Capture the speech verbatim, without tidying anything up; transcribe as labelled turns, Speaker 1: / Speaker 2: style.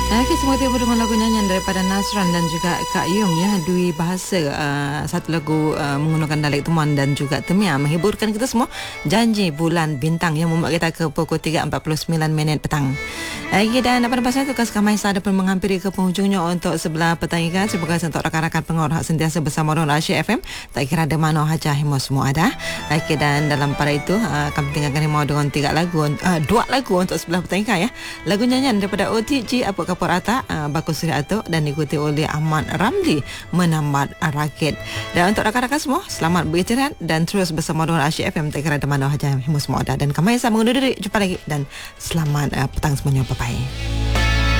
Speaker 1: Okey, semua tiba dengan lagu nyanyian daripada Nasran dan juga Kak Yung ya, dua bahasa, uh, satu lagu uh, menggunakan dialek Temuan dan juga Temia, menghiburkan kita semua. Janji Bulan Bintang yang membuat kita ke pukul tiga empat puluh sembilan minit petang. Okey, dan pada pasal itu Kasih Maisa ada pun menghampiri ke penghujungnya untuk sebelah petang ini. Terima kasih untuk rakan-rakan pengawas hak sentiasa bersama Orang Asia F M. Tak kira ada mana haja himo semua ada. Okey, dan dalam pada itu uh, kami tinggalkan himo dengan tiga lagu, uh, dua lagu untuk sebelah petang ini ya. Lagu nyanyian daripada O T G Apuk Kapur Atak, uh, Bagus Suri Atuk, dan diikuti oleh Ahmad Ramli, Menambat Rakit. Dan untuk rakan-rakan semua, selamat beristirahat dan terus bersama dengan Asyik F M. Tak kira ada mana haja himo semua ada. Dan kami saya mengundur diri. Jumpa lagi dan selamat uh, petang semuanya. Bye bye.